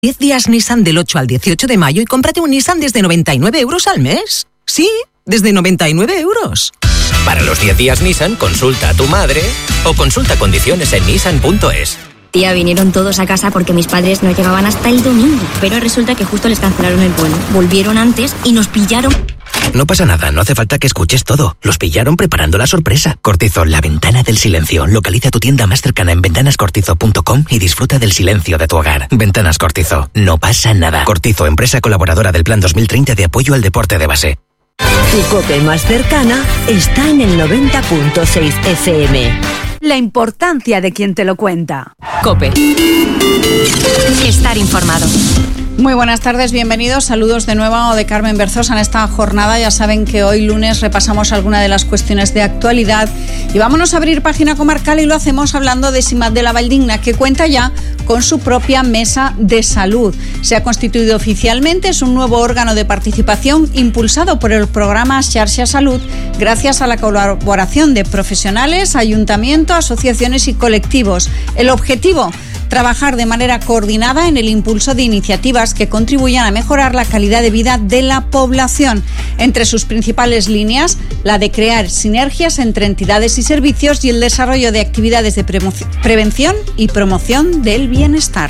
10 días Nissan del 8 al 18 de mayo y cómprate un Nissan desde 99 euros al mes. Sí, desde 99 euros. Para los 10 días Nissan, consulta a tu madre o consulta condiciones en nissan.es. Tía, vinieron todos a casa porque mis padres no llegaban hasta el domingo. Pero resulta que justo les cancelaron el vuelo. Volvieron antes y nos pillaron. No pasa nada, no hace falta que escuches todo. Los pillaron preparando la sorpresa. Cortizo, la ventana del silencio. Localiza tu tienda más cercana en ventanascortizo.com y disfruta del silencio de tu hogar. Ventanas Cortizo, no pasa nada. Cortizo, empresa colaboradora del Plan 2030 de apoyo al deporte de base. Tu COPE más cercana está en el 90.6 FM. La importancia de quien te lo cuenta. COPE. Estar informado. Muy buenas tardes, bienvenidos. Saludos de nuevo de Carmen Berzosa en esta jornada. Ya saben que hoy lunes repasamos algunas de las cuestiones de actualidad y vámonos a abrir página comarcal y lo hacemos hablando de Simat de la Valldigna, que cuenta ya con su propia mesa de salud. Se ha constituido oficialmente, es un nuevo órgano de participación impulsado por el programa Xarxa Salud, gracias a la colaboración de profesionales, ayuntamientos, asociaciones y colectivos. El objetivo: trabajar de manera coordinada en el impulso de iniciativas que contribuyan a mejorar la calidad de vida de la población. Entre sus principales líneas, la de crear sinergias entre entidades y servicios y el desarrollo de actividades de prevención y promoción del bienestar.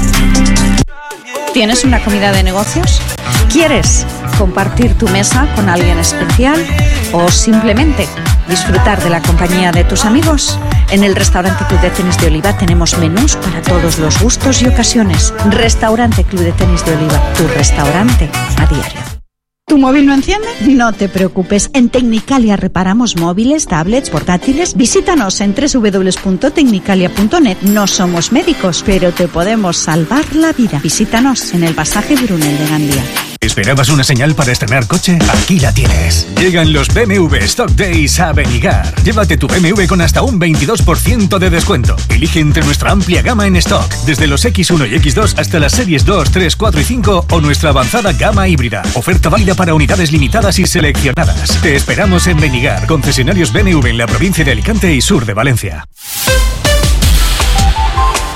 ¿Tienes una comida de negocios? ¿Quieres compartir tu mesa con alguien especial o simplemente disfrutar de la compañía de tus amigos? En el Restaurante Club de Tenis de Oliva tenemos menús para todos los gustos y ocasiones. Restaurante Club de Tenis de Oliva, tu restaurante a diario. ¿Tu móvil no enciende? No te preocupes, en Tecnicalia reparamos móviles, tablets, portátiles. Visítanos en www.tecnicalia.net. No somos médicos, pero te podemos salvar la vida. Visítanos en el pasaje Brunel de Gandía. ¿Esperabas una señal para estrenar coche? Aquí la tienes. Llegan los BMW Stock Days a Benigar. Llévate tu BMW con hasta un 22% de descuento. Elige entre nuestra amplia gama en stock, desde los X1 y X2 hasta las series 2, 3, 4 y 5 o nuestra avanzada gama híbrida. Oferta válida para unidades limitadas y seleccionadas. Te esperamos en Benigar, concesionarios BMW en la provincia de Alicante y sur de Valencia.